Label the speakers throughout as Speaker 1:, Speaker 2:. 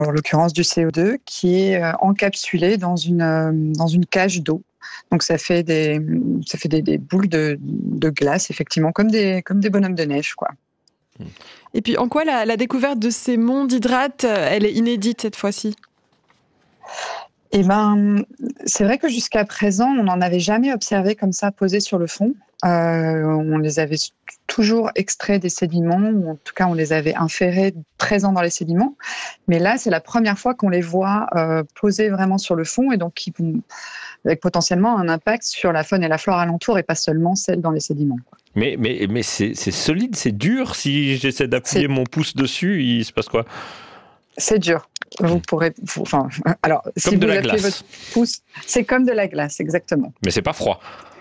Speaker 1: en l'occurrence du CO2, qui est encapsulé dans une cage d'eau. Donc ça fait des boules de glace, effectivement, comme des bonhommes de neige, quoi.
Speaker 2: Et puis en quoi la découverte de ces monts d'hydrates, elle est inédite cette fois-ci ?
Speaker 1: Eh ben, c'est vrai que jusqu'à présent, on n'en avait jamais observé comme ça posés sur le fond. On les avait toujours extraits des sédiments, ou en tout cas on les avait inférés présents dans les sédiments. Mais là, c'est la première fois qu'on les voit posés vraiment sur le fond, et donc qui vont avec potentiellement un impact sur la faune et la flore alentour, et pas seulement celle dans les sédiments.
Speaker 3: Mais c'est solide, c'est dur. Si j'essaie d'appuyer mon pouce dessus, il se passe quoi ?
Speaker 1: C'est dur. Vous pourrez, alors,
Speaker 3: comme
Speaker 1: si
Speaker 3: de
Speaker 1: vous
Speaker 3: la
Speaker 1: appuyez
Speaker 3: glace.
Speaker 1: votre pouce, c'est comme de la glace, exactement.
Speaker 3: Mais c'est pas froid.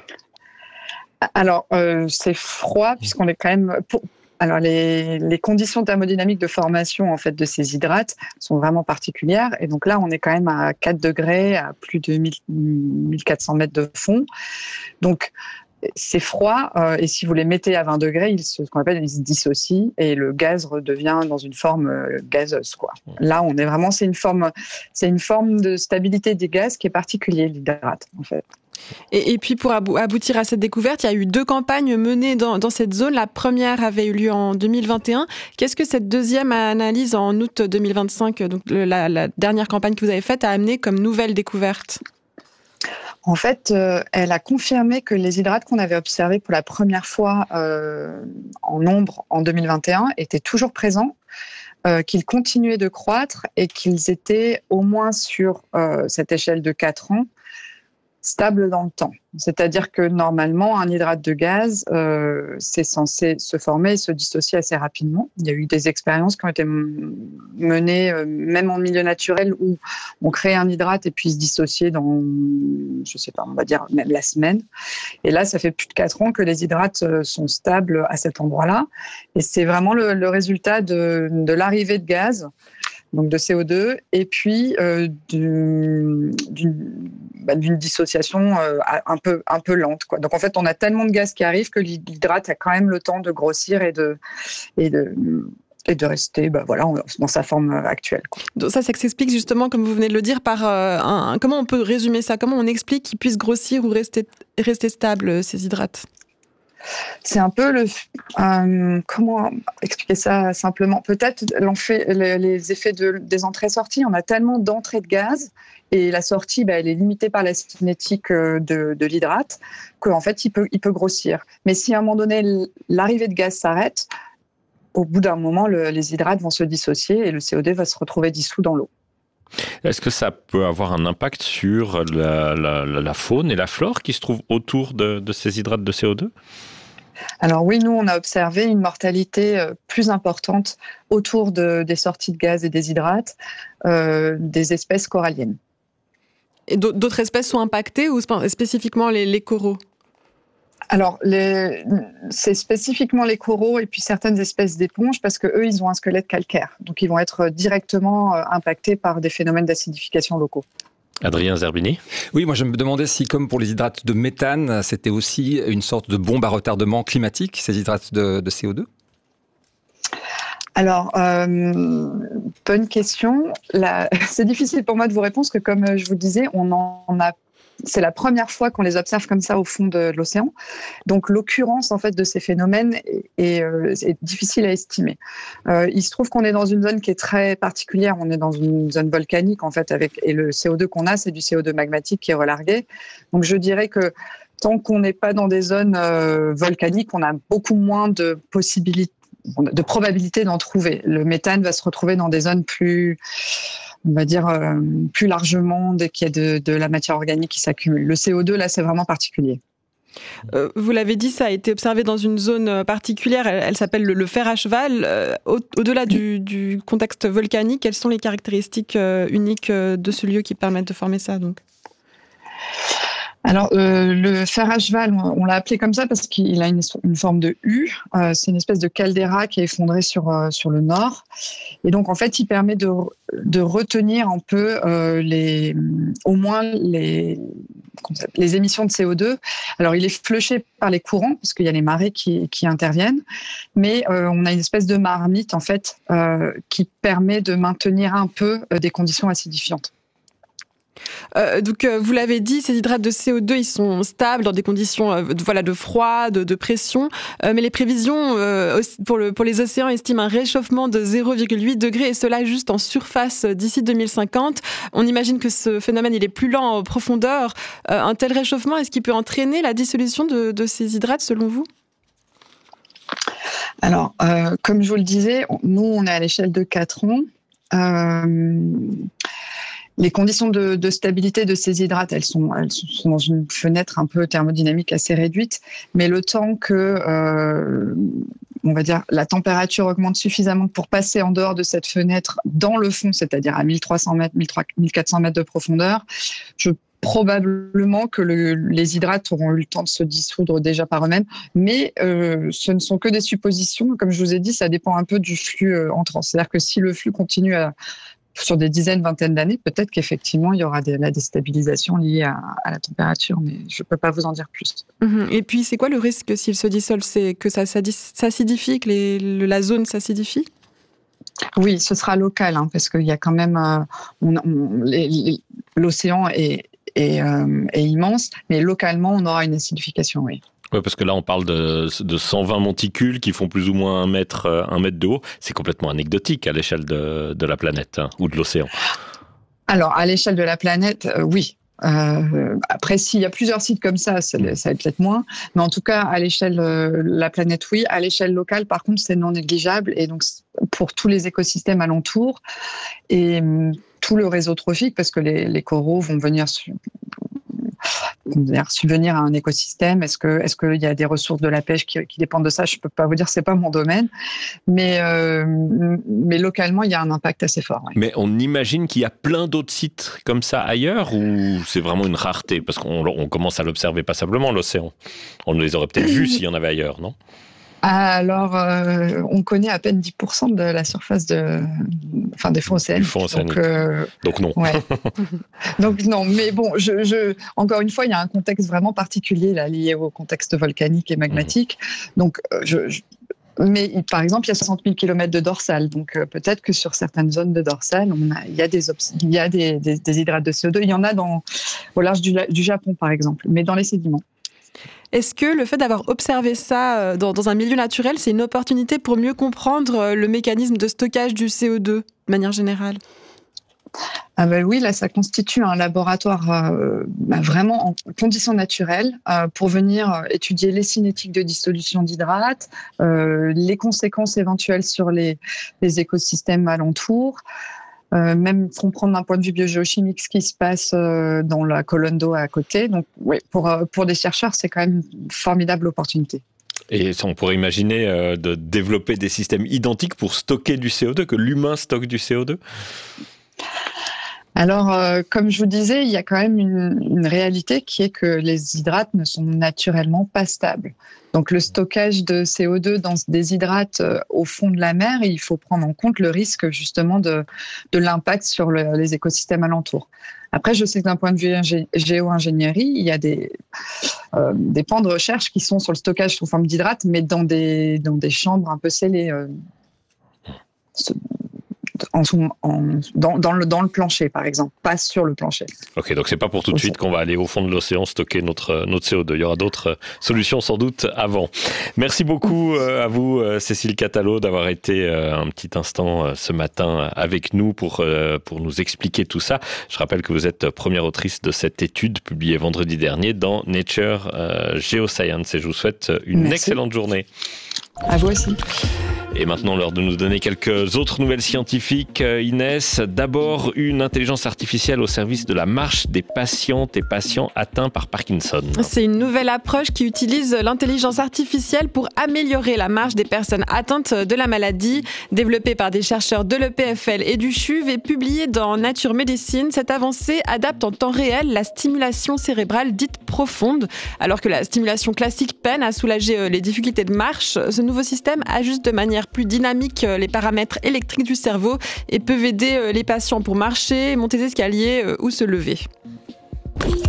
Speaker 1: Alors, c'est froid puisqu'on est quand même. Alors, les conditions thermodynamiques de formation en fait de ces hydrates sont vraiment particulières, et donc là, on est quand même à 4 degrés, à plus de 1400 mètres de fond. Donc, c'est froid, et si vous les mettez à 20 degrés, ils se dissocient et le gaz redevient dans une forme gazeuse, quoi. Là, on est vraiment, c'est une forme de stabilité des gaz qui est particulière, l'hydrate, en fait.
Speaker 2: Et puis pour aboutir à cette découverte, il y a eu 2 campagnes menées dans cette zone. La première avait eu lieu en 2021. Qu'est-ce que cette deuxième analyse en août 2025, donc la dernière campagne que vous avez faite, a amené comme nouvelle découverte ?
Speaker 1: En fait, elle a confirmé que les hydrates qu'on avait observés pour la première fois en nombre en 2021 étaient toujours présents, qu'ils continuaient de croître et qu'ils étaient au moins sur cette échelle de 4 ans stables dans le temps. C'est-à-dire que normalement, un hydrate de gaz, c'est censé se former et se dissocier assez rapidement. Il y a eu des expériences qui ont été menées, même en milieu naturel, où on crée un hydrate et puis se dissocier dans, je sais pas, on va dire même la semaine. Et là, ça fait plus de 4 ans que les hydrates sont stables à cet endroit-là. Et c'est vraiment le résultat de l'arrivée de gaz, donc de CO2, et puis d'une dissociation un peu lente, quoi. Donc en fait, on a tellement de gaz qui arrive que l'hydrate a quand même le temps de grossir et de rester dans sa forme actuelle, quoi.
Speaker 2: Donc ça s'explique justement, comme vous venez de le dire, par comment on peut résumer ça ? Comment on explique qu'ils puissent grossir ou rester stables, ces hydrates ?
Speaker 1: C'est un peu comment expliquer ça simplement ? Peut-être les effets des entrées-sorties. On a tellement d'entrées de gaz et la sortie, elle est limitée par la cinétique de l'hydrate, qu'en fait, il peut grossir. Mais si à un moment donné, l'arrivée de gaz s'arrête, au bout d'un moment, les hydrates vont se dissocier et le CO2 va se retrouver dissous dans l'eau.
Speaker 3: Est-ce que ça peut avoir un impact sur la faune et la flore qui se trouvent autour de ces hydrates de CO2 ?
Speaker 1: Alors oui, nous, on a observé une mortalité plus importante autour des sorties de gaz et des hydrates des espèces coralliennes.
Speaker 2: Et d'autres espèces sont impactées ou spécifiquement les coraux ?
Speaker 1: Alors, c'est spécifiquement les coraux et puis certaines espèces d'éponges, parce qu'eux, ils ont un squelette calcaire. Donc, ils vont être directement impactés par des phénomènes d'acidification locaux.
Speaker 3: Adrien Zerbini ?
Speaker 4: Oui, moi je me demandais si, comme pour les hydrates de méthane, c'était aussi une sorte de bombe à retardement climatique, ces hydrates de CO2 ?
Speaker 1: Alors, bonne question. C'est difficile pour moi de vous répondre, parce que comme je vous le disais, c'est la première fois qu'on les observe comme ça au fond de l'océan. Donc, l'occurrence en fait de ces phénomènes est difficile à estimer. Il se trouve qu'on est dans une zone qui est très particulière. On est dans une zone volcanique en fait, et le CO2 qu'on a, c'est du CO2 magmatique qui est relargué. Donc, je dirais que tant qu'on n'est pas dans des zones volcaniques, on a beaucoup moins de probabilité d'en trouver. Le méthane va se retrouver dans des zones plus, on va dire, plus largement dès qu'il y a de la matière organique qui s'accumule. Le CO2, là, c'est vraiment particulier.
Speaker 2: Vous l'avez dit, ça a été observé dans une zone particulière, elle s'appelle le fer à cheval. Au-delà du contexte volcanique, quelles sont les caractéristiques uniques de ce lieu qui permettent de former ça, donc ?
Speaker 1: Alors, le fer à cheval, on l'a appelé comme ça parce qu'il a une forme de U. C'est une espèce de caldeira qui est effondrée sur le nord. Et donc, en fait, il permet de retenir un peu au moins les les émissions de CO2. Alors, il est flushé par les courants, parce qu'il y a les marées qui interviennent, mais on a une espèce de marmite, en fait, qui permet de maintenir un peu des conditions acidifiantes.
Speaker 2: Donc, vous l'avez dit, ces hydrates de CO2, ils sont stables dans des conditions de froid, de pression. Mais les prévisions pour les océans estiment un réchauffement de 0,8 degrés, et cela juste en surface d'ici 2050. On imagine que ce phénomène, il est plus lent en profondeur. Un tel réchauffement, est-ce qu'il peut entraîner la dissolution de ces hydrates, selon vous ?
Speaker 1: Alors, comme je vous le disais, nous, on est à l'échelle de 4 ans. Les conditions de stabilité de ces hydrates, elles sont dans une fenêtre un peu thermodynamique assez réduite, mais le temps que, on va dire, la température augmente suffisamment pour passer en dehors de cette fenêtre dans le fond, c'est-à-dire à 1300 mètres, 1400 mètres de profondeur, probablement que les hydrates auront eu le temps de se dissoudre déjà par eux-mêmes, mais ce ne sont que des suppositions. Comme je vous ai dit, ça dépend un peu du flux entrant. C'est-à-dire que si le flux continue sur des dizaines, vingtaines d'années, peut-être qu'effectivement, il y aura la déstabilisation liée à la température, mais je ne peux pas vous en dire plus.
Speaker 2: Et puis, c'est quoi le risque s'il se dissole ? C'est que ça s'acidifie, que la zone s'acidifie ?
Speaker 1: Oui, ce sera local, parce qu'il y a quand même... l'océan est immense, mais localement, on aura une acidification, oui.
Speaker 3: Oui, parce que là, on parle de 120 monticules qui font plus ou moins un mètre de haut. C'est complètement anecdotique à l'échelle de la planète ou de l'océan.
Speaker 1: Alors, à l'échelle de la planète, oui. Après, s'il y a plusieurs sites comme ça va peut-être moins. Mais en tout cas, à l'échelle de la planète, oui. À l'échelle locale, par contre, c'est non négligeable. Et donc, pour tous les écosystèmes alentours et tout le réseau trophique, parce que les coraux vont venir subvenir à un écosystème. Est-ce qu'il y a des ressources de la pêche qui dépendent de ça ? Je ne peux pas vous dire, c'est pas mon domaine. Mais localement, il y a un impact assez fort. Ouais.
Speaker 3: Mais on imagine qu'il y a plein d'autres sites comme ça ailleurs, ou c'est vraiment une rareté ? Parce qu'on commence à l'observer passablement, l'océan. On les aurait peut-être vus s'il y en avait ailleurs, non ?
Speaker 1: Alors, on connaît à peine 10% de la surface des fonds océaniques.
Speaker 3: Donc non.
Speaker 1: Ouais. Donc non, mais bon, encore une fois, il y a un contexte vraiment particulier là, lié au contexte volcanique et magmatique. Donc, mais par exemple, il y a 60 000 km de dorsale. Donc peut-être que sur certaines zones de dorsale, il y a des hydrates de CO2. Il y en a au large du Japon, par exemple, mais dans les sédiments.
Speaker 2: Est-ce que le fait d'avoir observé ça dans un milieu naturel, c'est une opportunité pour mieux comprendre le mécanisme de stockage du CO2 de manière générale ?
Speaker 1: Oui, là, ça constitue un laboratoire vraiment en conditions naturelles pour venir étudier les cinétiques de dissolution d'hydrates, les conséquences éventuelles sur les écosystèmes alentours. Même comprendre d'un point de vue biogéochimique ce qui se passe dans la colonne d'eau à côté. Donc, oui, pour des chercheurs, c'est quand même une formidable opportunité.
Speaker 3: Et on pourrait imaginer de développer des systèmes identiques pour stocker du CO2, que l'humain stocke du CO2 ?
Speaker 1: Alors, comme je vous disais, il y a quand même une réalité qui est que les hydrates ne sont naturellement pas stables. Donc, le stockage de CO2 dans des hydrates au fond de la mer, il faut prendre en compte le risque justement de l'impact sur les écosystèmes alentours. Après, je sais que d'un point de vue géo-ingénierie, il y a des pans de recherche qui sont sur le stockage sous forme d'hydrates, mais dans des chambres un peu scellées. Dans le plancher, par exemple, pas sur le plancher.
Speaker 3: Ok, donc c'est pas pour tout de suite qu'on va aller au fond de l'océan stocker notre CO2. Il y aura d'autres solutions sans doute avant. Merci beaucoup à vous, Cécile Catalo, d'avoir été un petit instant ce matin avec nous pour nous expliquer tout ça. Je rappelle que vous êtes première autrice de cette étude publiée vendredi dernier dans Nature Geoscience, et je vous souhaite une excellente journée.
Speaker 1: À vous aussi.
Speaker 3: Et maintenant, l'heure de nous donner quelques autres nouvelles scientifiques. Inès, d'abord, une intelligence artificielle au service de la marche des patientes et patients atteints par Parkinson.
Speaker 2: C'est une nouvelle approche qui utilise l'intelligence artificielle pour améliorer la marche des personnes atteintes de la maladie. Développée par des chercheurs de l'EPFL et du CHUV et publiée dans Nature Medicine, cette avancée adapte en temps réel la stimulation cérébrale dite profonde. Alors que la stimulation classique peine à soulager les difficultés de marche, ce nouveau système ajuste de manière plus dynamique les paramètres électriques du cerveau et peuvent aider les patients pour marcher, monter des escaliers ou se lever.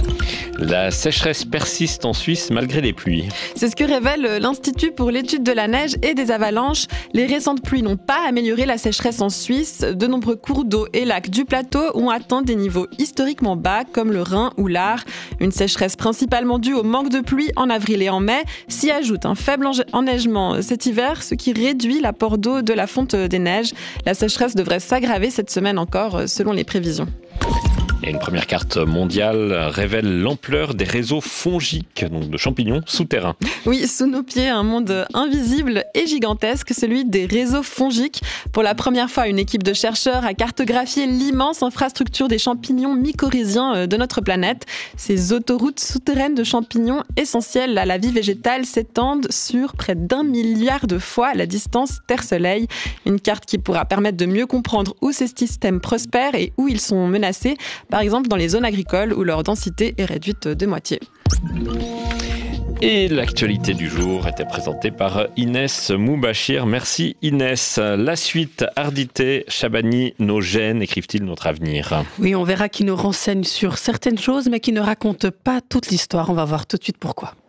Speaker 3: La sécheresse persiste en Suisse malgré les pluies.
Speaker 2: C'est ce que révèle l'Institut pour l'étude de la neige et des avalanches. Les récentes pluies n'ont pas amélioré la sécheresse en Suisse. De nombreux cours d'eau et lacs du plateau ont atteint des niveaux historiquement bas, comme le Rhin ou l'Ar. Une sécheresse principalement due au manque de pluie en avril et en mai. S'y ajoute un faible enneigement cet hiver, ce qui réduit l'apport d'eau de la fonte des neiges. La sécheresse devrait s'aggraver cette semaine encore, selon les prévisions.
Speaker 3: Et une première carte mondiale révèle l'ampleur des réseaux fongiques, donc de champignons souterrains.
Speaker 2: Oui, sous nos pieds, un monde invisible et gigantesque, celui des réseaux fongiques. Pour la première fois, une équipe de chercheurs a cartographié l'immense infrastructure des champignons mycorhiziens de notre planète. Ces autoroutes souterraines de champignons essentielles à la vie végétale s'étendent sur près d'1 milliard de fois la distance Terre-Soleil. Une carte qui pourra permettre de mieux comprendre où ces systèmes prospèrent et où ils sont menacés. Par exemple dans les zones agricoles où leur densité est réduite de moitié.
Speaker 3: Et l'actualité du jour était présentée par Inès Moubachir. Merci Inès. La suite, Ardité, Chabani, nos gènes écrivent-ils notre avenir?
Speaker 5: Oui, on verra qu'ils nous renseignent sur certaines choses, mais qui ne racontent pas toute l'histoire. On va voir tout de suite pourquoi.